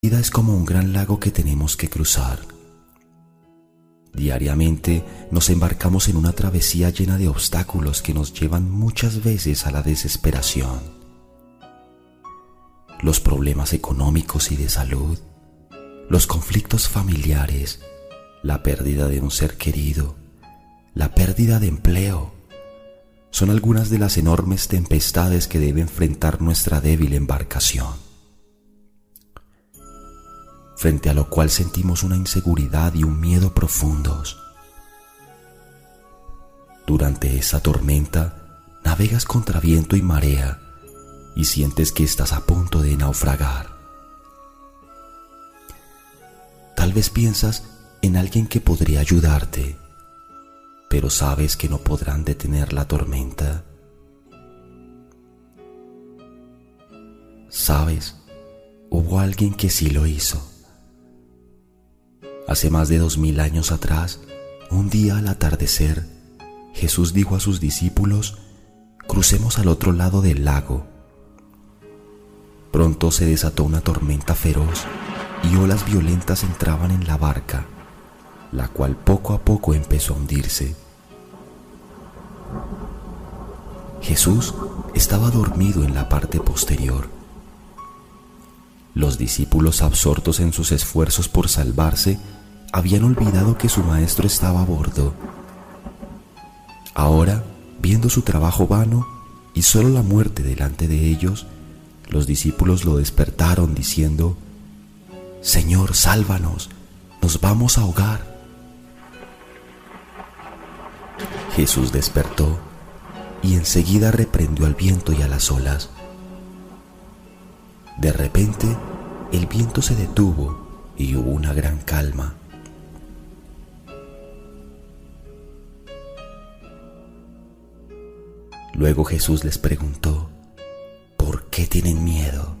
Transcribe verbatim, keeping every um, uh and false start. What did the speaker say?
La vida es como un gran lago que tenemos que cruzar. Diariamente nos embarcamos en una travesía llena de obstáculos que nos llevan muchas veces a la desesperación. Los problemas económicos y de salud, los conflictos familiares, la pérdida de un ser querido, la pérdida de empleo, son algunas de las enormes tempestades que debe enfrentar nuestra débil embarcación, frente a lo cual sentimos una inseguridad y un miedo profundos. Durante esa tormenta, navegas contra viento y marea y sientes que estás a punto de naufragar. Tal vez piensas en alguien que podría ayudarte, pero sabes que no podrán detener la tormenta. ¿Sabes? Hubo alguien que sí lo hizo. Hace más de dos mil años atrás, un día al atardecer, Jesús dijo a sus discípulos: crucemos al otro lado del lago. Pronto se desató una tormenta feroz y olas violentas entraban en la barca, la cual poco a poco empezó a hundirse. Jesús estaba dormido en la parte posterior. Los discípulos, absortos en sus esfuerzos por salvarse, habían olvidado que su maestro estaba a bordo. Ahora, viendo su trabajo vano y solo la muerte delante de ellos, los discípulos lo despertaron diciendo: Señor, sálvanos, nos vamos a ahogar. Jesús despertó y enseguida reprendió al viento y a las olas. De repente, el viento se detuvo y hubo una gran calma. Luego Jesús les preguntó: ¿por qué tienen miedo?